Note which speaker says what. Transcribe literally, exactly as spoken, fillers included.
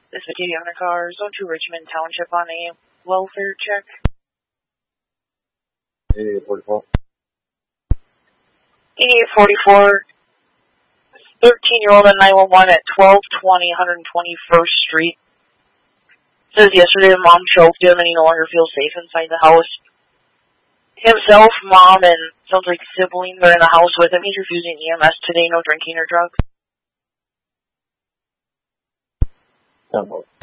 Speaker 1: This is Katie Undercar, Zone two Richmond Township on a welfare check.
Speaker 2: eighty-eight forty-four.
Speaker 1: eighty-eight forty-four, thirteen-year-old on nine one one at twelve twenty one twenty-first Street. Says yesterday mom choked him and he no longer feels safe inside the house. Himself, mom, and sounds like siblings are in the house with him. He's refusing E M S today, no drinking or drugs.
Speaker 2: ten